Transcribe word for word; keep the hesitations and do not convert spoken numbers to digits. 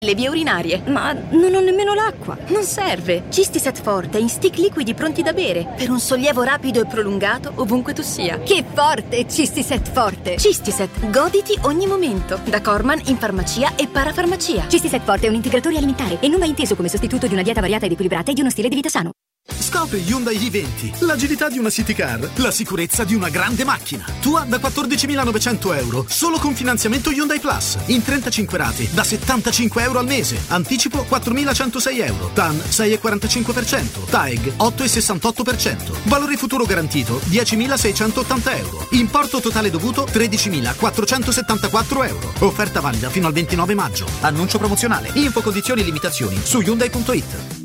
le vie urinarie. Ma non ho nemmeno l'acqua. Non serve. Cistiset Forte in stick liquidi pronti da bere per un sollievo rapido e prolungato ovunque tu sia. Che forte, Cistiset Forte. Cistiset, goditi ogni momento. Da Corman in farmacia e parafarmacia. Cistiset Forte è un integratore alimentare e non va inteso come sostituto di una dieta variata ed equilibrata e di uno stile di vita sano. Scopri Hyundai i venti, l'agilità di una city car, la sicurezza di una grande macchina. Tua da quattordicimilanovecento euro, solo con finanziamento Hyundai Plus, in trentacinque rate, da settantacinque euro al mese. Anticipo quattromilacentosei euro, T A N sei virgola quarantacinque per cento, T A E G otto virgola sessantotto per cento. Valore futuro garantito diecimilaseicentottanta euro. Importo totale dovuto tredicimilaquattrocentosettantaquattro euro. Offerta valida fino al ventinove maggio. Annuncio promozionale. Info condizioni e limitazioni su Hyundai punto it.